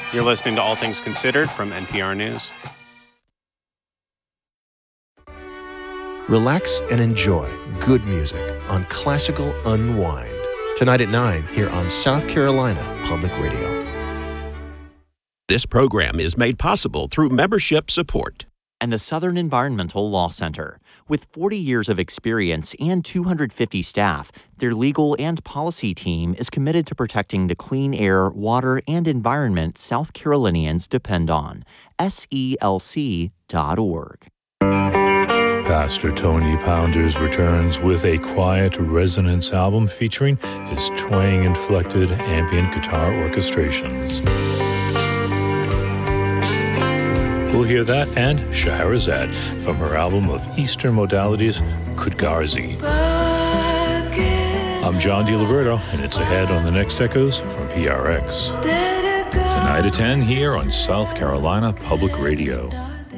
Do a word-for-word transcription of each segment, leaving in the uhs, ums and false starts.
You're listening to All Things Considered from N P R News. Relax and enjoy good music on Classical Unwind. Tonight at nine here on South Carolina Public Radio. This program is made possible through membership support. And the Southern Environmental Law Center. With forty years of experience and two hundred fifty staff, their legal and policy team is committed to protecting the clean air, water, and environment South Carolinians depend on. S E L C dot org. Pastor Tony Pounders returns with a quiet resonance album featuring his twang-inflected ambient guitar orchestrations. We'll hear that and Scheherazade from her album of Eastern Modalities, Kutgarzi. I'm John DiLiberto, and it's ahead on the next Echoes from P R X. Tonight at ten here on South Carolina Public Radio.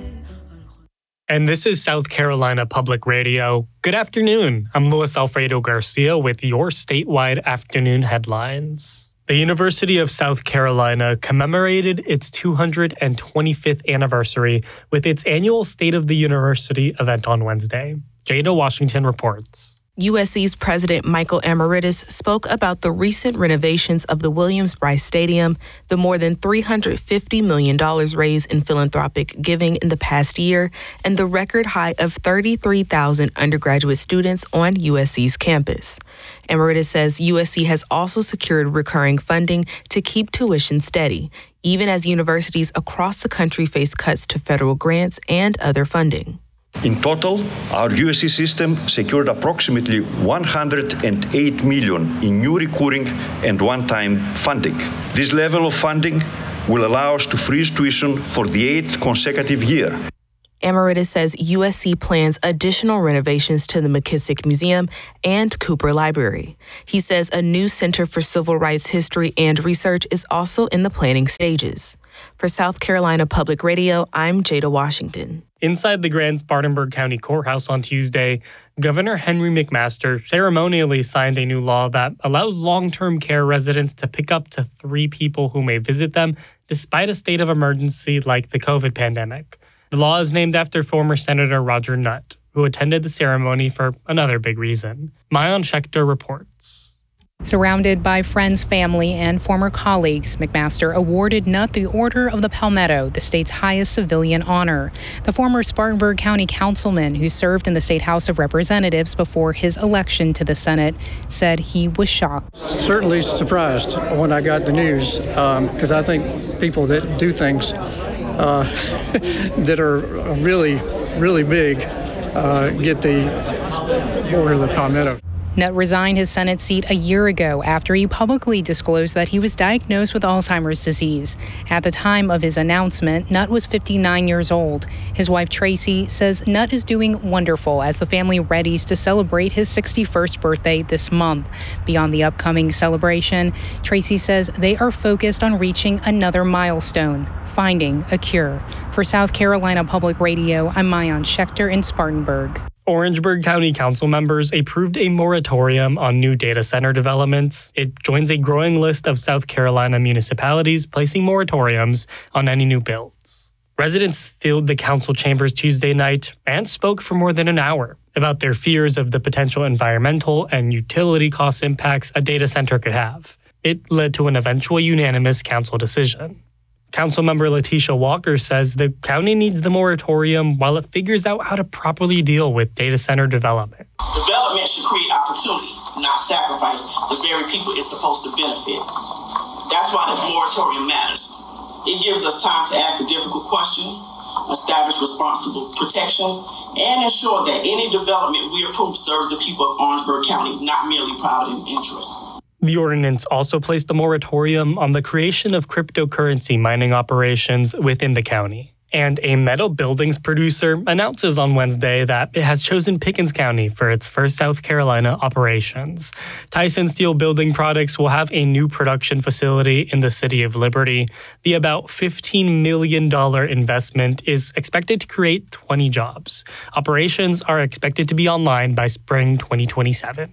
And this is South Carolina Public Radio. Good afternoon. I'm Luis Alfredo Garcia with your statewide afternoon headlines. The University of South Carolina commemorated its two hundred twenty-fifth anniversary with its annual State of the University event on Wednesday. Jada Washington reports. U S C's President Michael Amaritis spoke about the recent renovations of the Williams-Brice Stadium, the more than three hundred fifty million dollars raised in philanthropic giving in the past year, and the record high of thirty-three thousand undergraduate students on U S C's campus. Amaritis says U S C has also secured recurring funding to keep tuition steady, even as universities across the country face cuts to federal grants and other funding. In total, our U S C system secured approximately one hundred eight million dollars in new recurring and one-time funding. This level of funding will allow us to freeze tuition for the eighth consecutive year. Amaritis says U S C plans additional renovations to the McKissick Museum and Cooper Library. He says a new Center for Civil Rights History and Research is also in the planning stages. For South Carolina Public Radio, I'm Jada Washington. Inside the Grand Spartanburg County Courthouse on Tuesday, Governor Henry McMaster ceremonially signed a new law that allows long-term care residents to pick up to three people who may visit them despite a state of emergency like the COVID pandemic. The law is named after former Senator Roger Nutt, who attended the ceremony for another big reason. Mayan Schechter reports. Surrounded by friends, family, and former colleagues, McMaster awarded Nutt the Order of the Palmetto, the state's highest civilian honor. The former Spartanburg County councilman, who served in the State House of Representatives before his election to the Senate, said he was shocked. Certainly surprised when I got the news, because um, I think people that do things uh, that are really, really big uh, get the Order of the Palmetto. Nutt resigned his Senate seat a year ago after he publicly disclosed that he was diagnosed with Alzheimer's disease. At the time of his announcement, Nutt was fifty-nine years old. His wife, Tracy, says Nutt is doing wonderful as the family readies to celebrate his sixty-first birthday this month. Beyond the upcoming celebration, Tracy says they are focused on reaching another milestone, finding a cure. For South Carolina Public Radio, I'm Mayan Schechter in Spartanburg. Orangeburg County Council members approved a moratorium on new data center developments. It joins a growing list of South Carolina municipalities placing moratoriums on any new builds. Residents filled the council chambers Tuesday night and spoke for more than an hour about their fears of the potential environmental and utility cost impacts a data center could have. It led to an eventual unanimous council decision. Councilmember Letitia Walker says the county needs the moratorium while it figures out how to properly deal with data center development. Development should create opportunity, not sacrifice the very people it's supposed to benefit. That's why this moratorium matters. It gives us time to ask the difficult questions, establish responsible protections, and ensure that any development we approve serves the people of Orangeburg County, not merely private interests. The ordinance also placed a moratorium on the creation of cryptocurrency mining operations within the county. And a metal buildings producer announces on Wednesday that it has chosen Pickens County for its first South Carolina operations. Tyson Steel Building Products will have a new production facility in the city of Liberty. The about fifteen million dollars investment is expected to create twenty jobs. Operations are expected to be online by spring twenty twenty-seven.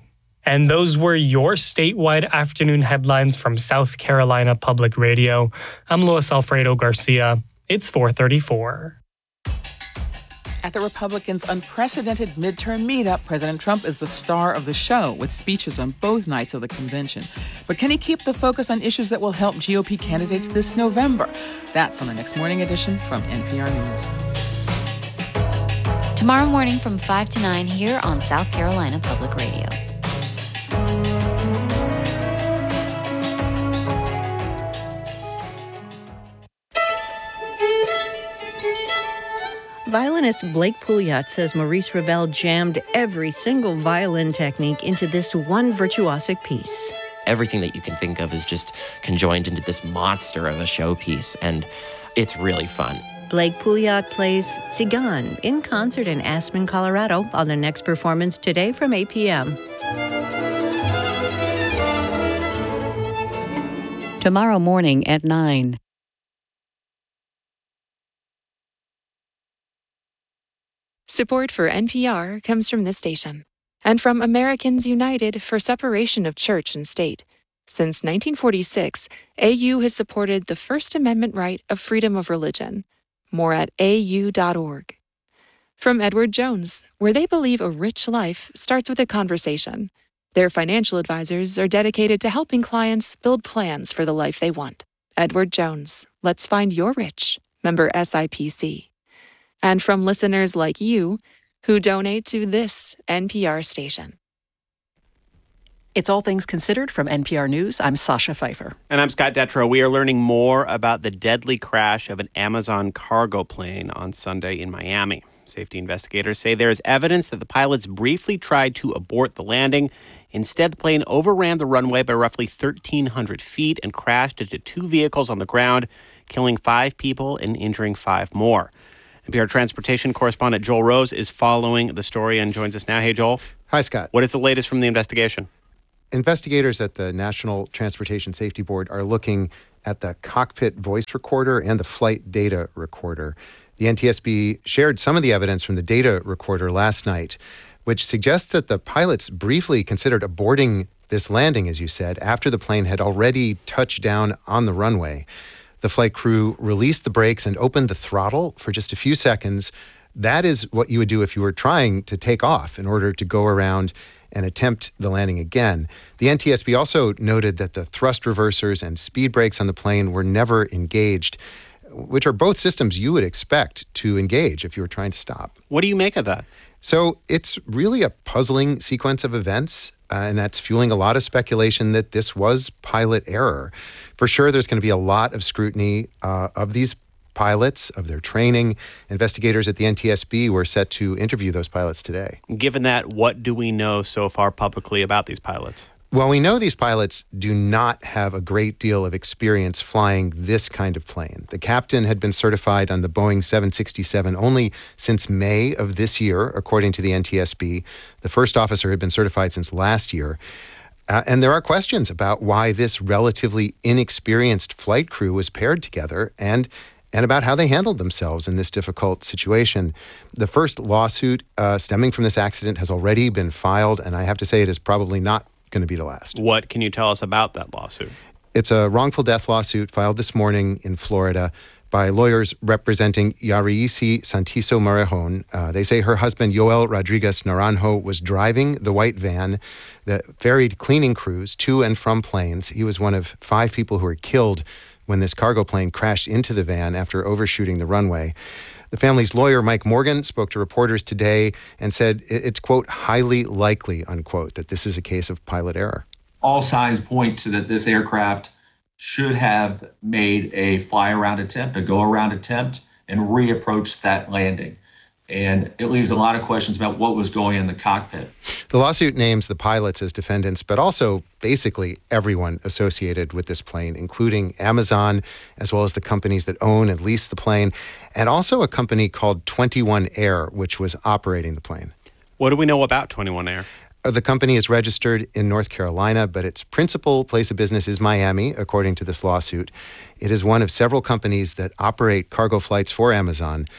And those were your statewide afternoon headlines from South Carolina Public Radio. I'm Luis Alfredo Garcia. It's four thirty-four. At the Republicans' unprecedented midterm meetup, President Trump is the star of the show with speeches on both nights of the convention. But can he keep the focus on issues that will help G O P candidates this November? That's on the next morning edition from N P R News. Tomorrow morning from five to nine here on South Carolina Public Radio. Violinist Blake Pouliot says Maurice Ravel jammed every single violin technique into this one virtuosic piece. Everything that you can think of is just conjoined into this monster of a showpiece, and it's really fun. Blake Pouliot plays Tzigan in concert in Aspen, Colorado on the next performance today from eight p.m. Tomorrow morning at nine. Support for N P R comes from this station and from Americans United for Separation of Church and State. Since nineteen forty-six, A U has supported the First Amendment right of freedom of religion. More at A U dot org. From Edward Jones, where they believe a rich life starts with a conversation. Their financial advisors are dedicated to helping clients build plans for the life they want. Edward Jones, let's find your rich. Member S I P C. And from listeners like you who donate to this N P R station. It's All Things Considered from N P R News. I'm Sasha Pfeiffer. And I'm Scott Detrow. We are learning more about the deadly crash of an Amazon cargo plane on Sunday in Miami. Safety investigators say there is evidence that the pilots briefly tried to abort the landing. Instead, the plane overran the runway by roughly thirteen hundred feet and crashed into two vehicles on the ground, killing five people and injuring five more. N P R transportation correspondent Joel Rose is following the story and joins us now. Hey, Joel. Hi, Scott. What is the latest from the investigation? Investigators at the National Transportation Safety Board are looking at the cockpit voice recorder and the flight data recorder. The N T S B shared some of the evidence from the data recorder last night, which suggests that the pilots briefly considered aborting this landing, as you said, after the plane had already touched down on the runway. The flight crew released the brakes and opened the throttle for just a few seconds. That is what you would do if you were trying to take off in order to go around and attempt the landing again. The N T S B also noted that the thrust reversers and speed brakes on the plane were never engaged, which are both systems you would expect to engage if you were trying to stop. What do you make of that? So it's really a puzzling sequence of events, uh, and that's fueling a lot of speculation that this was pilot error. For sure, there's going to be a lot of scrutiny uh, of these pilots, of their training. Investigators at the N T S B were set to interview those pilots today. Given that, what do we know so far publicly about these pilots? Well, we know these pilots do not have a great deal of experience flying this kind of plane. The captain had been certified on the Boeing seven sixty-seven only since May of this year, according to the N T S B. The first officer had been certified since last year. Uh, and there are questions about why this relatively inexperienced flight crew was paired together and and about how they handled themselves in this difficult situation. The first lawsuit uh, stemming from this accident has already been filed, and I have to say it is probably not going to be the last. What can you tell us about that lawsuit? It's a wrongful death lawsuit filed this morning in Florida by lawyers representing Yariisi Santiso Morejon. Uh, they say her husband, Yoel Rodriguez Naranjo, was driving the white van that ferried cleaning crews to and from planes. He was one of five people who were killed when this cargo plane crashed into the van after overshooting the runway. The family's lawyer, Mike Morgan, spoke to reporters today and said it's, quote, highly likely, unquote, that this is a case of pilot error. All signs point to that this aircraft should have made a fly-around attempt, a go-around attempt, and reapproached that landing. And it leaves a lot of questions about what was going in the cockpit. The lawsuit names the pilots as defendants, but also basically everyone associated with this plane, including Amazon, as well as the companies that own and lease the plane, and also a company called twenty-one Air, which was operating the plane. What do we know about twenty-one Air? The company is registered in North Carolina, but its principal place of business is Miami, according to this lawsuit. It is one of several companies that operate cargo flights for Amazon.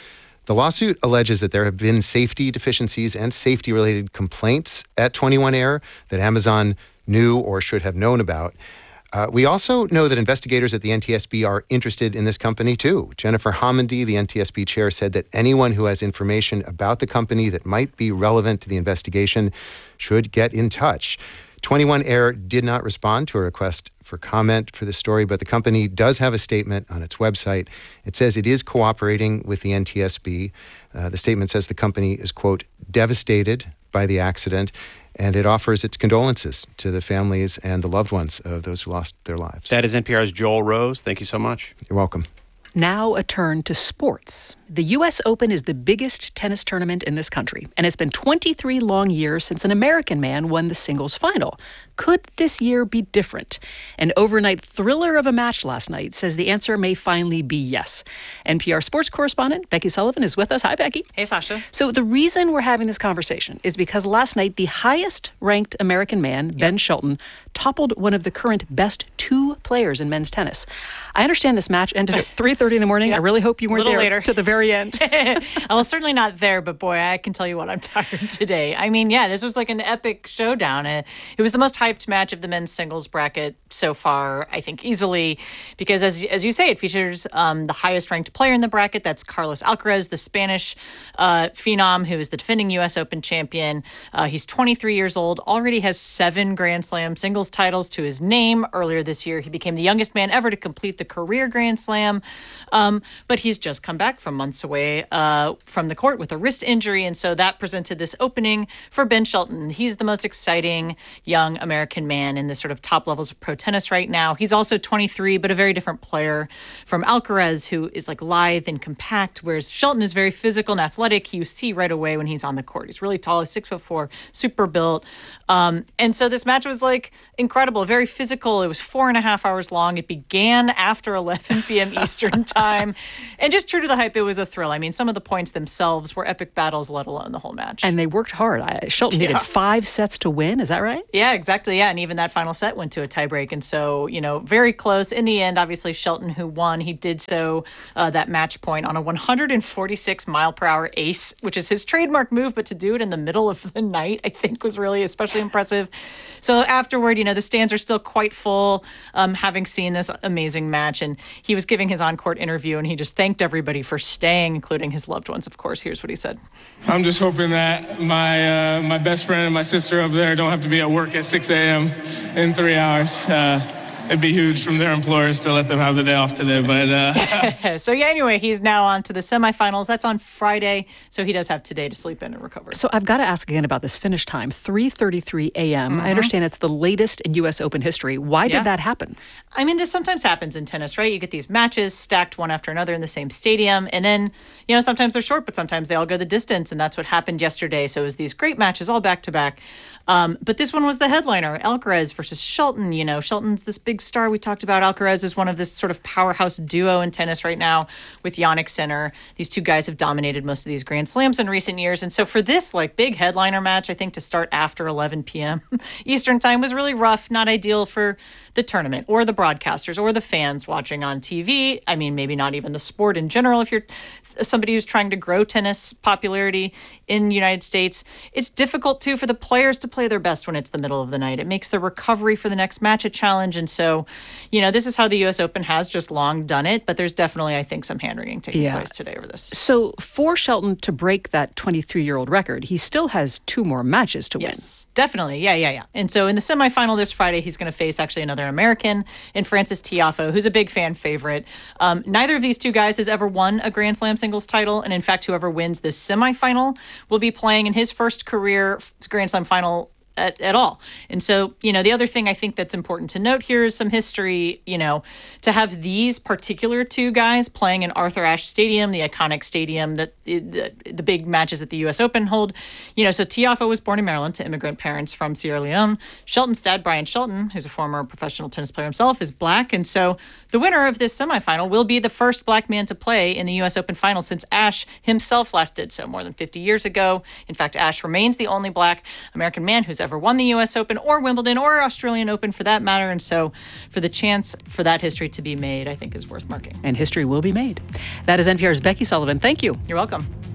The lawsuit alleges that there have been safety deficiencies and safety-related complaints at twenty-one Air that Amazon knew or should have known about. Uh, we also know that investigators at the N T S B are interested in this company, too. Jennifer Homendy, the N T S B chair, said that anyone who has information about the company that might be relevant to the investigation should get in touch. twenty-one Air did not respond to a request for comment for the story, but the company does have a statement on its website. It says it is cooperating with the N T S B. Uh, the statement says the company is, quote, devastated by the accident, and it offers its condolences to the families and the loved ones of those who lost their lives. That is N P R's Joel Rose. Thank you so much. You're welcome. Now a turn to sports. The U S Open is the biggest tennis tournament in this country, and it's been twenty-three long years since an American man won the singles final. Could this year be different? An overnight thriller of a match last night says the answer may finally be yes. N P R sports correspondent Becky Sullivan is with us. Hi, Becky. Hey, Sasha. So the reason we're having this conversation is because last night the highest-ranked American man, Ben Shelton, toppled one of the current best two players in men's tennis. I understand this match ended at three thirty in the morning. Yep. I really hope you weren't there later. to the very end. Well, certainly not there, but boy, I can tell you what, I'm tired today. I mean, yeah, this was like an epic showdown. It was the most hyped match of the men's singles bracket so far, I think easily, because as as you say, it features um, the highest ranked player in the bracket. That's Carlos Alcaraz, the Spanish uh, phenom who is the defending U S Open champion. Uh, he's twenty-three years old, already has seven Grand Slam singles titles to his name. Earlier this year, he became the youngest man ever to complete the career Grand Slam. Um, but he's just come back from months away uh, from the court with a wrist injury. And so that presented this opening for Ben Shelton. He's the most exciting young American man in the sort of top levels of pro tennis right now. He's also twenty-three, but a very different player from Alcaraz, who is like lithe and compact, whereas Shelton is very physical and athletic. You see right away when he's on the court. He's really tall. He's six foot four, super built. Um, and so this match was like incredible, very physical. It was four and a half hours long. It began after eleven p.m. Eastern time. And just true to the hype, it was a thrill. I mean, some of the points themselves were epic battles, let alone the whole match. And they worked hard. I, Shelton needed yeah. five sets to win. Is that right? Yeah, exactly. Yeah. And even that final set went to a tiebreak. And so, you know, very close. In the end, obviously, Shelton, who won, he did so uh, that match point on a one hundred forty-six mile per hour ace, which is his trademark move. But to do it in the middle of the night, I think was really especially impressive. So afterward, you know, the stands are still quite full, um, having seen this amazing match. And he was giving his on-court interview, and he just thanked everybody for staying, including his loved ones, of course. Here's what he said. I'm just hoping that my uh, my best friend and my sister up there don't have to be at work at six a.m. in three hours. Uh, it'd be huge from their employers to let them have the day off today. But uh... so yeah, anyway, he's now on to the semifinals. That's on Friday, so he does have today to sleep in and recover. So I've got to ask again about this finish time, three thirty-three a.m. Mm-hmm. I understand it's the latest in U S Open history. Why yeah. did that happen? I mean, this sometimes happens in tennis, right? You get these matches stacked one after another in the same stadium, and then, you know, sometimes they're short, but sometimes they all go the distance, and that's what happened yesterday. So it was these great matches all back to back. Um, but this one was the headliner, Alcaraz versus Shelton. You know, Shelton's this big star we talked about. Alcaraz is one of this sort of powerhouse duo in tennis right now with Jannik Sinner. These two guys have dominated most of these Grand Slams in recent years. And so for this like big headliner match, I think to start after eleven p.m. Eastern time was really rough, not ideal for the tournament or the broadcasters or the fans watching on T V. I mean, maybe not even the sport in general. If you're somebody who's trying to grow tennis popularity in the United States, it's difficult too for the players to play their best when it's the middle of the night. It makes the recovery for the next match a challenge. And so, you know, this is how the U S Open has just long done it, but there's definitely, I think, some hand-wringing taking yeah. place today over this. So for Shelton to break that twenty-three-year-old record, he still has two more matches to yes, win. Yes, definitely. Yeah, yeah, yeah. And so in the semifinal this Friday, he's going to face actually another American in Frances Tiafoe, who's a big fan favorite. Um, neither of these two guys has ever won a Grand Slam singles title. And in fact, whoever wins this semifinal will be playing in his first career Grand Slam final At, at all. And so, you know, the other thing I think that's important to note here is some history, you know, to have these particular two guys playing in Arthur Ashe Stadium, the iconic stadium that the, the big matches at the U S Open hold. You know, so Tiafoe was born in Maryland to immigrant parents from Sierra Leone. Shelton's dad, Brian Shelton, who's a former professional tennis player himself, is black. And so the winner of this semifinal will be the first black man to play in the U S Open final since Ashe himself last did so more than fifty years ago. In fact, Ashe remains the only black American man who's ever won the U S Open or Wimbledon or Australian Open for that matter. And so for the chance for that history to be made, I think is worth marking. And history will be made. That is N P R's Becky Sullivan. Thank you. You're welcome.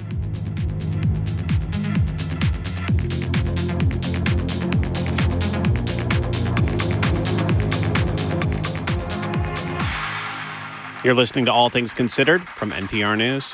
You're listening to All Things Considered from N P R News.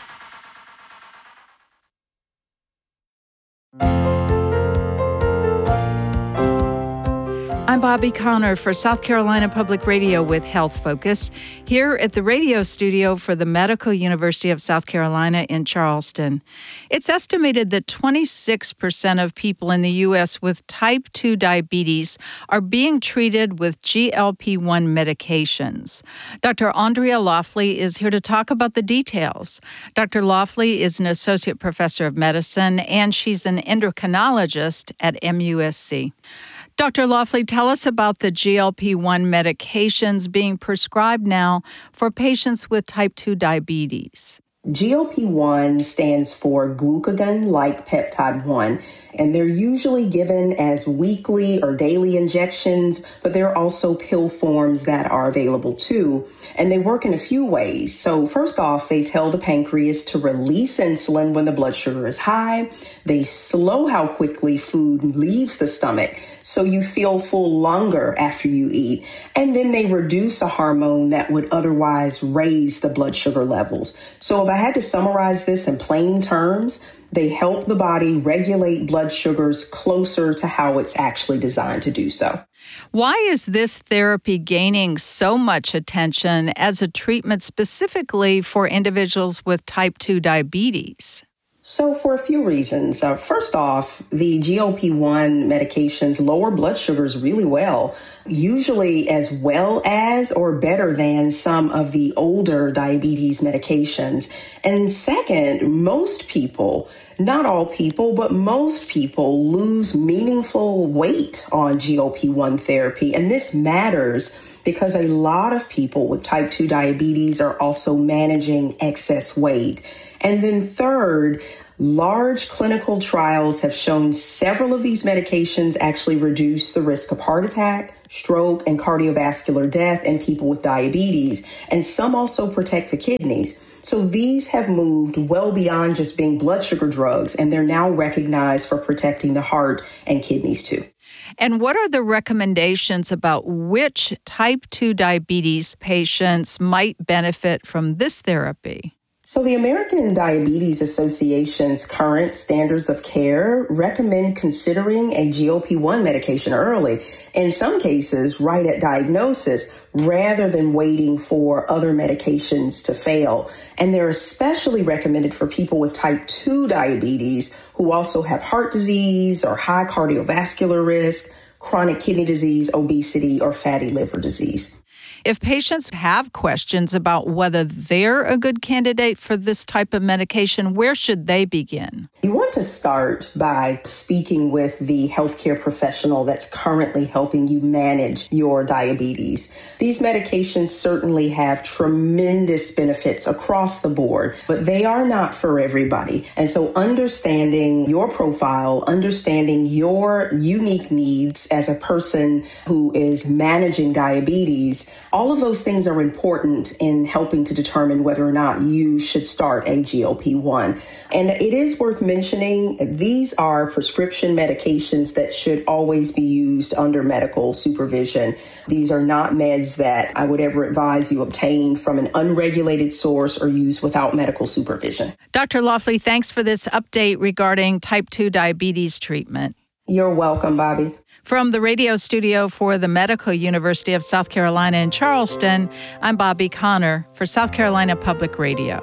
I'm Bobby Connor for South Carolina Public Radio with Health Focus, here at the radio studio for the Medical University of South Carolina in Charleston. It's estimated that twenty-six percent of people in the U S with type two diabetes are being treated with G L P one medications. Doctor Andrea Laughley is here to talk about the details. Doctor Laughley is an associate professor of medicine, and she's an endocrinologist at M U S C. Doctor Laughley, tell us about the G L P one medications being prescribed now for patients with type two diabetes. G L P one stands for glucagon-like peptide one, and they're usually given as weekly or daily injections, but there are also pill forms that are available too. And they work in a few ways. So first off, they tell the pancreas to release insulin when the blood sugar is high. They slow how quickly food leaves the stomach, so you feel full longer after you eat. And then they reduce a hormone that would otherwise raise the blood sugar levels. So if I had to summarize this in plain terms, they help the body regulate blood sugars closer to how it's actually designed to do so. Why is this therapy gaining so much attention as a treatment specifically for individuals with type two diabetes? So for a few reasons. Uh, first off, the G L P one medications lower blood sugars really well, usually as well as or better than some of the older diabetes medications. And second, most people, not all people, but most people lose meaningful weight on G L P one therapy. And this matters because a lot of people with type two diabetes are also managing excess weight. And then third, large clinical trials have shown several of these medications actually reduce the risk of heart attack, stroke, and cardiovascular death in people with diabetes. And some also protect the kidneys. So these have moved well beyond just being blood sugar drugs, and they're now recognized for protecting the heart and kidneys too. And what are the recommendations about which type two diabetes patients might benefit from this therapy? So the American Diabetes Association's current standards of care recommend considering a G L P one medication early, in some cases right at diagnosis, rather than waiting for other medications to fail. And they're especially recommended for people with type two diabetes who also have heart disease or high cardiovascular risk, chronic kidney disease, obesity, or fatty liver disease. If patients have questions about whether they're a good candidate for this type of medication, where should they begin? You want to start by speaking with the healthcare professional that's currently helping you manage your diabetes. These medications certainly have tremendous benefits across the board, but they are not for everybody. And so understanding your profile, understanding your unique needs as a person who is managing diabetes, all of those things are important in helping to determine whether or not you should start a G L P one. And it is worth mentioning, these are prescription medications that should always be used under medical supervision. These are not meds that I would ever advise you obtain from an unregulated source or use without medical supervision. Doctor Laughley, thanks for this update regarding type two diabetes treatment. You're welcome, Bobby. From the radio studio for the Medical University of South Carolina in Charleston, I'm Bobby Connor for South Carolina Public Radio.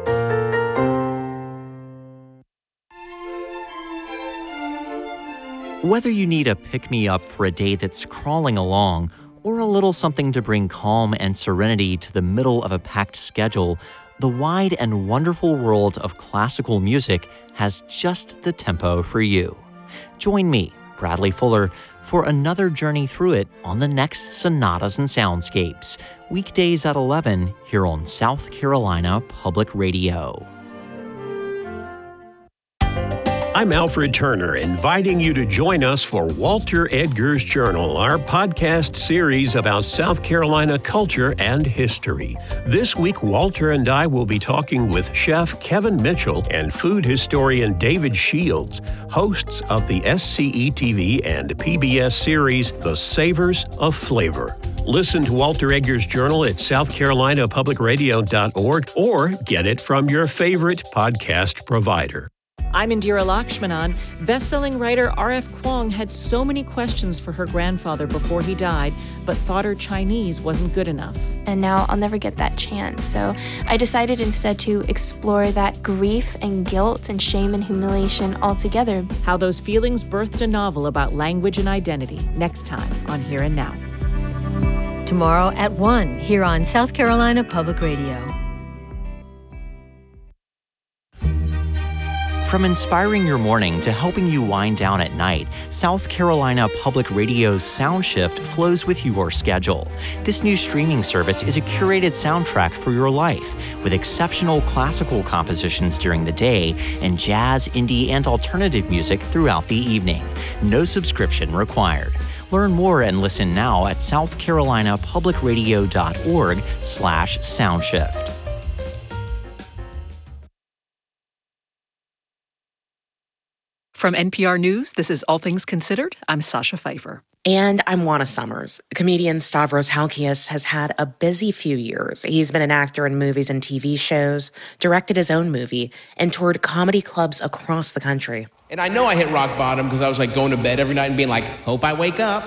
Whether you need a pick-me-up for a day that's crawling along, or a little something to bring calm and serenity to the middle of a packed schedule, the wide and wonderful world of classical music has just the tempo for you. Join me, Bradley Fuller, for another journey through it on the next Sonatas and Soundscapes, weekdays at eleven here on South Carolina Public Radio. I'm Alfred Turner, inviting you to join us for Walter Edgar's Journal, our podcast series about South Carolina culture and history. This week, Walter and I will be talking with chef Kevin Mitchell and food historian David Shields, hosts of the S C E T V and P B S series The Savors of Flavor. Listen to Walter Edgar's Journal at south carolina public radio dot org or get it from your favorite podcast provider. I'm Indira Lakshmanan. Best-selling writer R F. Kuang had so many questions for her grandfather before he died, but thought her Chinese wasn't good enough. And now I'll never get that chance. So I decided instead to explore that grief and guilt and shame and humiliation altogether. How those feelings birthed a novel about language and identity. Next time on Here and Now. Tomorrow at one here on South Carolina Public Radio. From inspiring your morning to helping you wind down at night, South Carolina Public Radio's SoundShift flows with your schedule. This new streaming service is a curated soundtrack for your life, with exceptional classical compositions during the day and jazz, indie, and alternative music throughout the evening. No subscription required. Learn more and listen now at south carolina public radio dot org slash soundshift. From N P R News, this is All Things Considered. I'm Sasha Pfeiffer. And I'm Juana Summers. Comedian Stavros Halkias has had a busy few years. He's been an actor in movies and T V shows, directed his own movie, and toured comedy clubs across the country. And I know I hit rock bottom because I was like going to bed every night and being like, hope I wake up.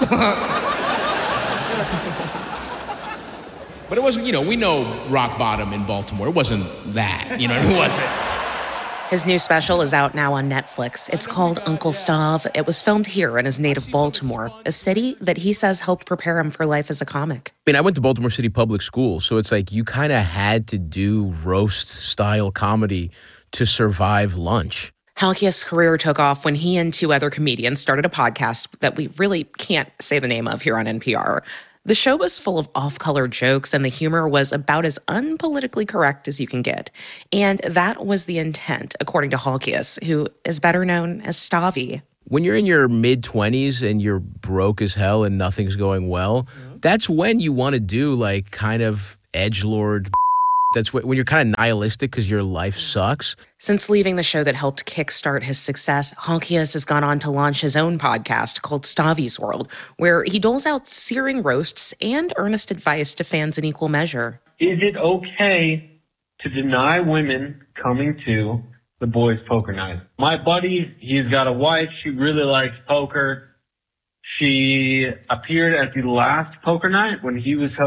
But it wasn't, you know, we know rock bottom in Baltimore. It wasn't that, you know, it wasn't. His new special is out now on Netflix. It's called Uncle Stav. It was filmed here in his native Baltimore, a city that he says helped prepare him for life as a comic. I mean, I went to Baltimore City Public Schools, so it's like you kind of had to do roast-style comedy to survive lunch. Halkias' career took off when he and two other comedians started a podcast that we really can't say the name of here on N P R. The show was full of off-color jokes, and the humor was about as unpolitically correct as you can get. And that was the intent, according to Halkias, who is better known as Stavy. When you're in your mid-twenties and you're broke as hell and nothing's going well, mm-hmm. that's when you want to do, like, kind of edgelord. That's when you're kind of nihilistic because your life sucks. Since leaving the show that helped kickstart his success, Halkias has gone on to launch his own podcast called Stavy's World, where he doles out searing roasts and earnest advice to fans in equal measure. Is it okay to deny women coming to the boys' poker night? My buddy, he's got a wife. She really likes poker. She appeared at the last poker night when he was